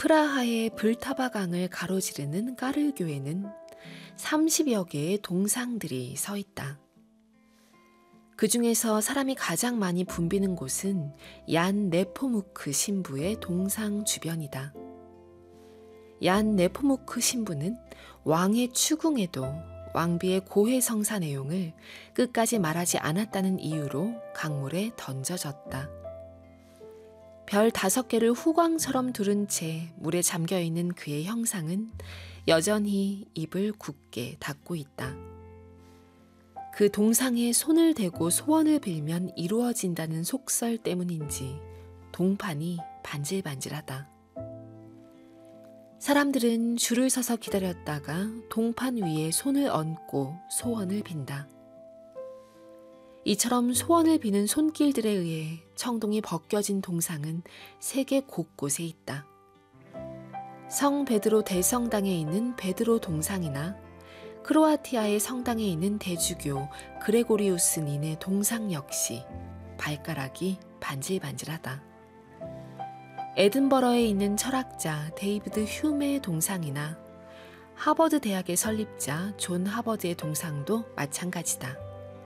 프라하의 불타바강을 가로지르는 까르교에는 30여 개의 동상들이 서 있다. 그 중에서 사람이 가장 많이 붐비는 곳은 얀 네포무크 신부의 동상 주변이다. 얀 네포무크 신부는 왕의 추궁에도 왕비의 고해 성사 내용을 끝까지 말하지 않았다는 이유로 강물에 던져졌다. 별 5개를 후광처럼 두른 채 물에 잠겨있는 그의 형상은 여전히 입을 굳게 닫고 있다. 그 동상에 손을 대고 소원을 빌면 이루어진다는 속설 때문인지 동판이 반질반질하다. 사람들은 줄을 서서 기다렸다가 동판 위에 손을 얹고 소원을 빈다. 이처럼 소원을 비는 손길들에 의해 청동이 벗겨진 동상은 세계 곳곳에 있다. 성 베드로 대성당에 있는 베드로 동상이나 크로아티아의 성당에 있는 대주교 그레고리우스닌의 동상 역시 발가락이 반질반질하다. 에든버러에 있는 철학자 데이비드 휴메의 동상이나 하버드 대학의 설립자 존 하버드의 동상도 마찬가지다.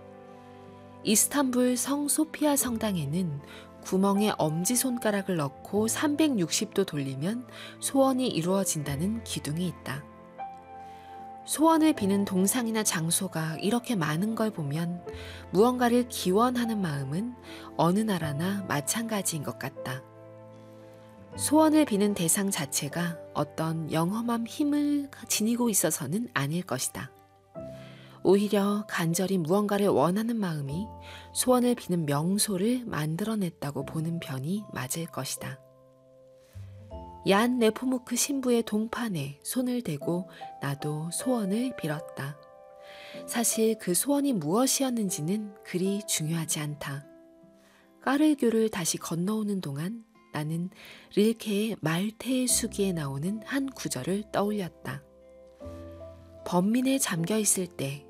이스탄불 성 소피아 성당에는 구멍에 엄지손가락을 넣고 360도 돌리면 소원이 이루어진다는 기둥이 있다. 소원을 비는 동상이나 장소가 이렇게 많은 걸 보면 무언가를 기원하는 마음은 어느 나라나 마찬가지인 것 같다. 소원을 비는 대상 자체가 어떤 영험한 힘을 지니고 있어서는 아닐 것이다. 오히려 간절히 무언가를 원하는 마음이 소원을 비는 명소를 만들어냈다고 보는 편이 맞을 것이다. 얀 네포무크 신부의 동판에 손을 대고 나도 소원을 빌었다. 사실 그 소원이 무엇이었는지는 그리 중요하지 않다. 까르교를 다시 건너오는 동안 나는 릴케의 말테의 수기에 나오는 한 구절을 떠올렸다. 번민에 잠겨있을 때